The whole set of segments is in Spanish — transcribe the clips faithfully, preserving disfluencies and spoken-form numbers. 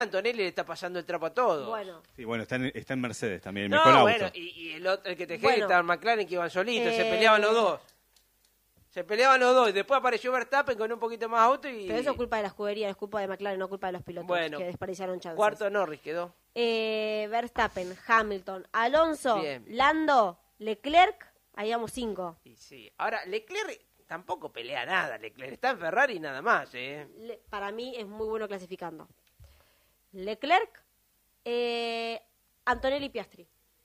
Antonelli le está pasando el trapo a todo. Bueno. Sí, bueno, está en, está en Mercedes también, el no, mejor bueno, auto. y, y el, otro, el que te Bueno. bueno. estaba en McLaren, que iban solitos, Eh... se peleaban los dos. Se peleaban los dos y después apareció Verstappen con un poquito más auto y... Pero eso es culpa de la escudería, es culpa de McLaren, no culpa de los pilotos bueno, que desperdiciaron chances. Cuarto Norris quedó. Eh, Verstappen, Hamilton, Alonso, Bien. Lando, Leclerc, ahí vamos cinco. Y sí. Ahora, Leclerc tampoco pelea nada. Leclerc está en Ferrari y nada más, ¿eh? Le, para mí es muy bueno clasificando. Leclerc, eh, Antonelli, Piastri.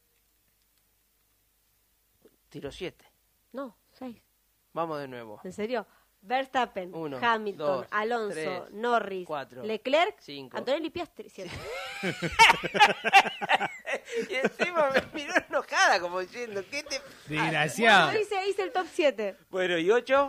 Tiro siete. No, seis. Vamos de nuevo. ¿En serio? Verstappen, Uno, Hamilton, dos, Alonso, tres, Norris, cuatro, Leclerc, cinco. Antonelli, Piastri, siete. Y encima me miró enojada como diciendo, ¿qué te...? Desgraciado. Bueno, hice, hice el top siete. Bueno, ¿y ocho?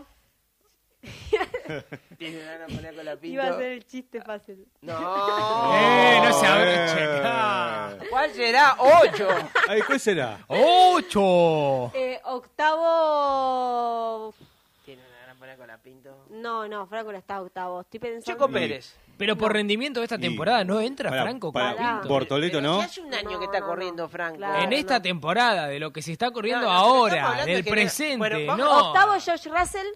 Tiene ganas de poner con la pinta. Iba a ser el chiste fácil. No. Eh, no se Eh. abre, checa. ¿Cuál será? Ocho. Ay, ¿cuál será? ¡Ocho! Eh, octavo... Tiene ganas de poner con la pinta. No, no, Franco no está octavo. Estoy pensando... Checo Pérez. Pero por rendimiento de esta Y- temporada no entra para- Franco para- Colapinto. Bortoleto, Pero ¿no? si hace un año No, que está no, corriendo no. Franco. Claro. En esta no. temporada, de lo que se está corriendo No, no, estamos ahora, hablando del que- presente, bueno, vamos- no. Octavo, George Russell.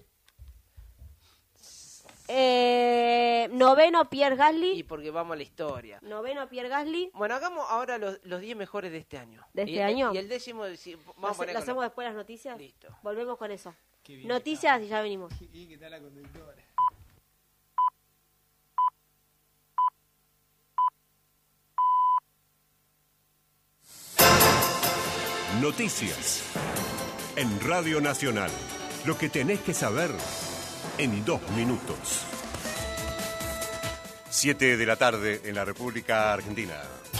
Eh, noveno, Pierre Y Gasly. porque vamos a la historia. Noveno, Pierre Gasly. Bueno, hagamos ahora los, los diez mejores de este año. ¿De este y, año? Y el décimo, si- vamos ¿Lo, a poner lo con hacemos la- después las noticias? Listo. Volvemos con eso. Qué bien Noticias y ya venimos. ¿Y qué tal la conductora? Noticias. En Radio Nacional. Lo que tenés que saber en dos minutos. Siete de la tarde en la República Argentina.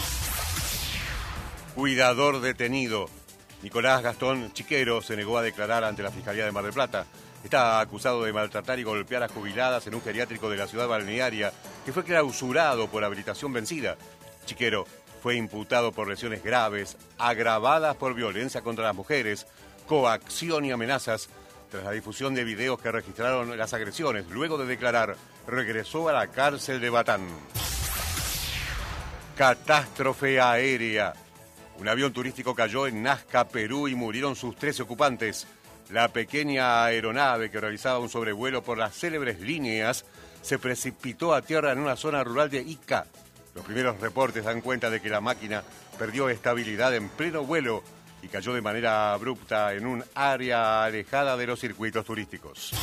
Cuidador detenido. Nicolás Gastón Chiquero se negó a declarar ante la Fiscalía de Mar del Plata. Está acusado de maltratar y golpear a jubiladas en un geriátrico de la ciudad balnearia que fue clausurado por habilitación vencida. Chiquero fue imputado por lesiones graves, agravadas por violencia contra las mujeres, coacción y amenazas. Tras la difusión de videos que registraron las agresiones, luego de declarar, regresó a la cárcel de Batán. Catástrofe aérea. Un avión turístico cayó en Nazca, Perú, y murieron sus trece ocupantes. La pequeña aeronave que realizaba un sobrevuelo por las célebres líneas se precipitó a tierra en una zona rural de Ica. Los primeros reportes dan cuenta de que la máquina perdió estabilidad en pleno vuelo y cayó de manera abrupta en un área alejada de los circuitos turísticos.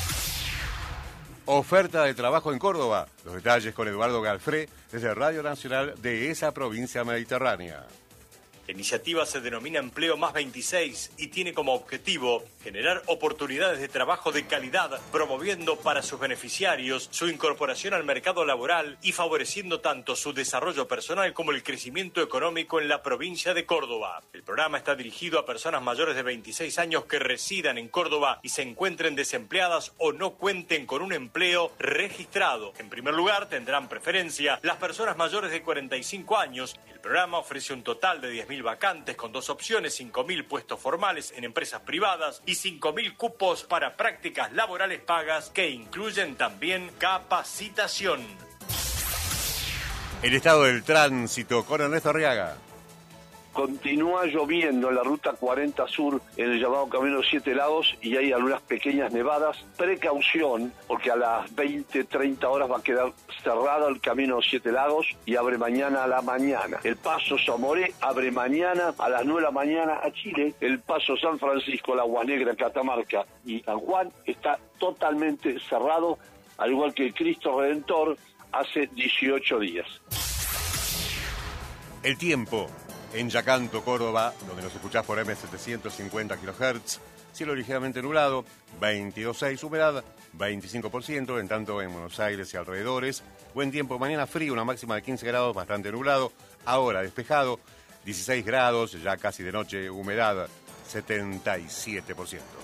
Oferta de trabajo en Córdoba. Los detalles con Eduardo Galfré desde Radio Nacional de esa provincia mediterránea. La iniciativa se denomina Empleo Más veintiséis y tiene como objetivo generar oportunidades de trabajo de calidad, promoviendo para sus beneficiarios su incorporación al mercado laboral y favoreciendo tanto su desarrollo personal como el crecimiento económico en la provincia de Córdoba. El programa está dirigido a personas mayores de veintiséis años que residan en Córdoba y se encuentren desempleadas o no cuenten con un empleo registrado. En primer lugar, tendrán preferencia las personas mayores de cuarenta y cinco años. El programa ofrece un total de diez mil vacantes con dos opciones, cinco mil puestos formales en empresas privadas y cinco mil cupos para prácticas laborales pagas que incluyen también capacitación. El estado del tránsito con Ernesto Arriaga. Continúa lloviendo en la ruta cuarenta Sur, en el llamado Camino Siete Lagos, y hay algunas pequeñas nevadas. Precaución, porque a las veinte, treinta horas va a quedar cerrado el Camino Siete Lagos y abre mañana a la mañana. El Paso Zamoré abre mañana a las nueve de la mañana a Chile. El Paso San Francisco, la Agua Negra, Catamarca y San Juan está totalmente cerrado, al igual que el Cristo Redentor hace dieciocho días. El tiempo. En Yacanto, Córdoba, donde nos escuchás por eme setecientos cincuenta kilohertz, cielo ligeramente nublado, veintidós coma seis, humedad veinticinco por ciento, en tanto en Buenos Aires y alrededores, buen tiempo, mañana frío, una máxima de quince grados, bastante nublado, ahora despejado, dieciséis grados, ya casi de noche, humedad setenta y siete por ciento.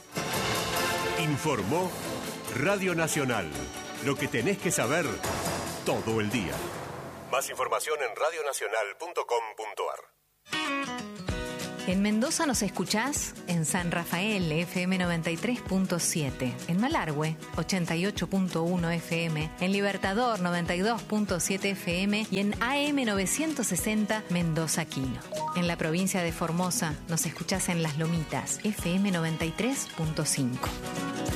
Informó Radio Nacional, lo que tenés que saber todo el día. Más información en radionacional punto com punto ar. En Mendoza nos escuchás en San Rafael, F M noventa y tres punto siete. En Malargüe, ochenta y ocho punto uno F M. En Libertador, noventa y dos punto siete F M. Y en A M novecientos sesenta, Mendoza Quino. En la provincia de Formosa nos escuchás en Las Lomitas, F M noventa y tres punto cinco.